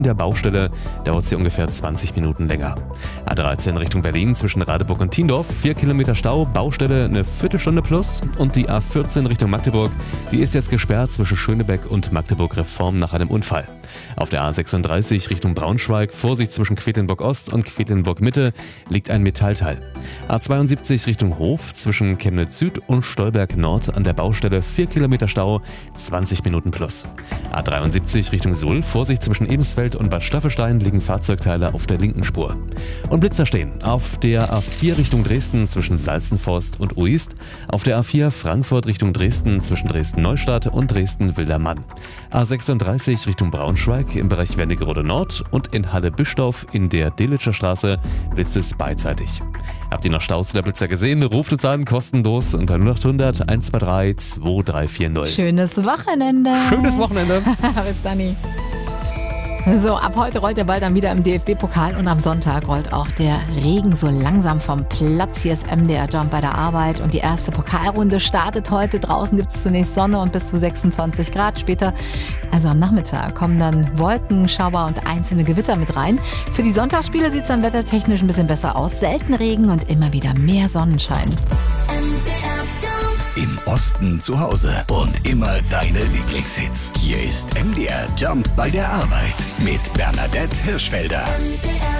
der Baustelle dauert es hier ungefähr 20 Minuten länger. A13 Richtung Berlin zwischen Radeburg und Thiendorf, 4 Kilometer Stau, Baustelle eine Viertelstunde plus. Und die A14 Richtung Magdeburg, die ist jetzt gesperrt zwischen Schönebeck und Magdeburg-Reform nach einem Unfall. Auf der A36 Richtung Braunschweig, Vorsicht zwischen Quedlinburg Ost und Quedlinburg Mitte, liegt ein Metallteil. A72 Richtung Hof zwischen Chemnitz Süd und Stolberg Nord an der Baustelle, 4 Kilometer Stau, 20 Minuten plus. A73 Richtung Suhl, Vorsicht zwischen Ebensfeld und Bad Staffelstein liegen Fahrzeugteile auf der linken Spur. Und Blitzer stehen auf der A4 Richtung Dresden zwischen Salzenforst und Uist, auf der A4 Frankfurt Richtung Dresden zwischen Dresden-Neustadt und Dresden-Wildermann. A36 Richtung Braunschweig im Bereich Wernigerode Nord und in Halle-Bischdorf in der Delitscher Straße blitzt es beidseitig. Habt ihr noch Staus oder Blitzer gesehen? Ruft uns an, kostenlos unter 0800 123 2340. Schönes Wochenende. Schönes Wochenende. Bis dann. So, ab heute rollt der Ball dann wieder im DFB-Pokal und am Sonntag rollt auch der Regen so langsam vom Platz. Hier ist MDR Jump bei der Arbeit und die erste Pokalrunde startet heute. Draußen gibt es zunächst Sonne und bis zu 26 Grad. Später, also am Nachmittag, kommen dann Wolken, Schauer und einzelne Gewitter mit rein. Für die Sonntagsspiele sieht es dann wettertechnisch ein bisschen besser aus. Selten Regen und immer wieder mehr Sonnenschein. Im Osten zu Hause und immer deine Lieblingshits. Hier ist MDR Jump bei der Arbeit mit Bernadette Hirschfelder.